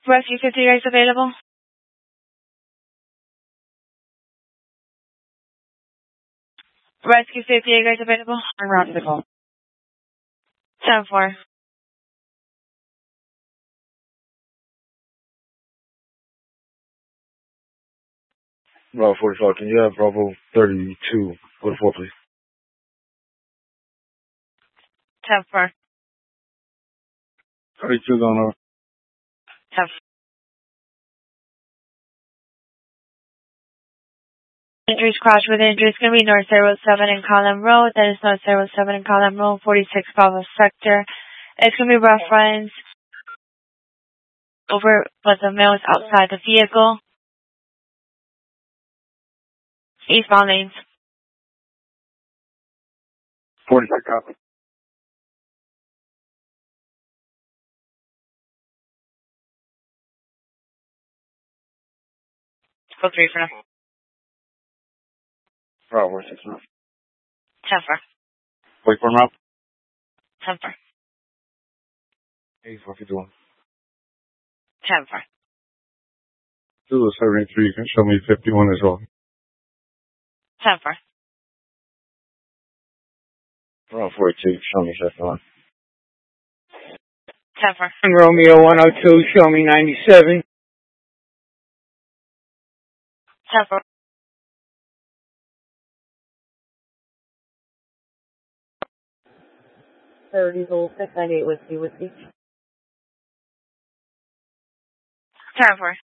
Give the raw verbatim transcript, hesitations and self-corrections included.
Rescue fifty, you guys available? Rescue fifty, you guys available? I'm around to the call. ten four. Bravo forty-five, can you have Bravo thirty-two go to four, please? ten four. thirty-two going over. ten four. Injuries crash with injuries going to be North zero seven in Column Road. That is North zero seven in Column Road, forty-six Bravo Sector. It's going to be reference over what the male is outside the vehicle. Eastbound lanes. forty-six copy. Go three for now. Bravo forty-six now. ten four. Wait for him out. ten four. eight four fifty-one. ten four. Zulu seventy-three, you can show me fifty-one as well. ten four. Bravo forty-two, show me fifty-one. ten four. Romeo one oh two, show me ninety-seven. ten four. thirty, six ninety-eight, whiskey, whiskey. ten four.